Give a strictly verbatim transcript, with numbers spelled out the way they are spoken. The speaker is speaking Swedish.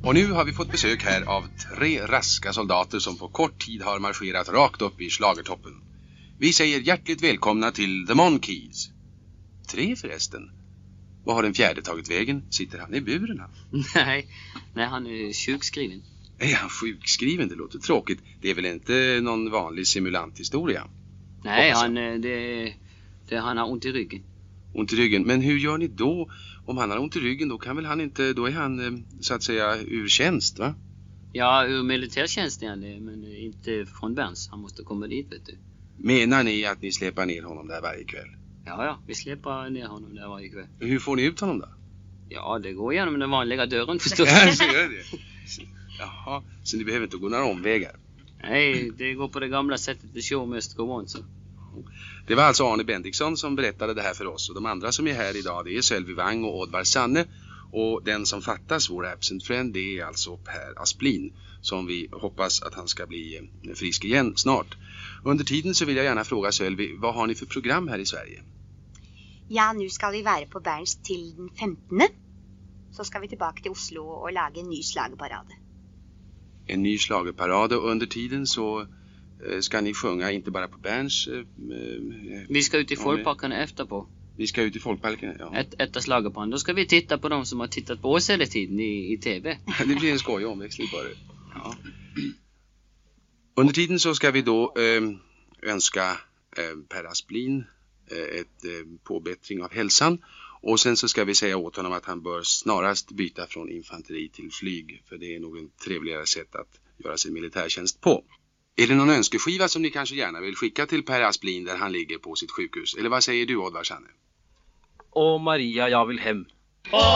Och nu har vi fått besök här av tre raska soldater som på kort tid har marscherat rakt upp i Schlagertoppen. Vi säger hjärtligt välkomna till The Monkees. Tre förresten. Vad har den fjärde tagit vägen? Sitter han i buren här? Nej, nej, han är sjukskriven. Är han sjukskriven? Det låter tråkigt. Det är väl inte någon vanlig simulanthistoria? Nej, han, det, det, han har ont i ryggen. Ont i ryggen. Men hur gör ni då? Om han har ont i ryggen, då kan väl han inte, då är han så att säga ur tjänst, va? Ja, ur militärtjänst är han det, men inte från Berns. Han måste komma dit, vet du. Menar ni att ni släpar ner honom där varje kväll? Ja, ja, vi släpar ner honom där varje kväll. Hur får ni ut honom då? Ja, det går genom den vanliga dörren förstås. Ja, så gör det. Jaha, så ni behöver inte gå några omvägar? Nej, det går på det gamla sättet. The show must go on, så. Det var alltså Arne Bendixson som berättade det här för oss. Och de andra som är här idag, det är Sölvi Wang och Oddvar Sanne. Och den som fattas, vår absent friend, det är alltså Per Asplin. Som vi hoppas att han ska bli frisk igen snart. Under tiden så vill jag gärna fråga Sölvi, vad har ni för program här i Sverige? Ja, nu ska vi vara på Berns till den femtonde. Så ska vi tillbaka till Oslo och laga en ny slagerparade. En ny slagerparad, och under tiden så ska ni sjunga inte bara på Berns. Eh, vi ska ut i folkparken efter på. Vi ska ut i folkparken, ja. Ett, ett slagerparad. Då ska vi titta på de som har tittat på oss hela tiden i, i tv. Det blir en skoj omväxling på det. Ja. Under tiden så ska vi då eh, önska eh, Per Asplin eh, ett eh, påbättring av hälsan. Och sen så ska vi säga åt honom att han bör snarast byta från infanteri till flyg. För det är nog en trevligare sätt att göra sin militärtjänst på. Är det någon önskeskiva som ni kanske gärna vill skicka till Per Asplin där han ligger på sitt sjukhus? Eller vad säger du, Oddvar Sanne? Åh Maria, jag vill hem.